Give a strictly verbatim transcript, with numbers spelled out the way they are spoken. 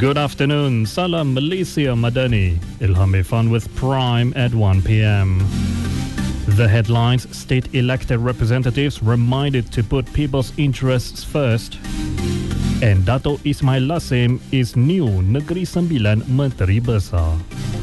Good afternoon, Salam Malaysia Madani. Ilham Irfan with Prime at one p.m. The headlines: state elected representatives reminded to put people's interests first. And Dato Ismail Lassim is new Negeri Sembilan Menteri Besar.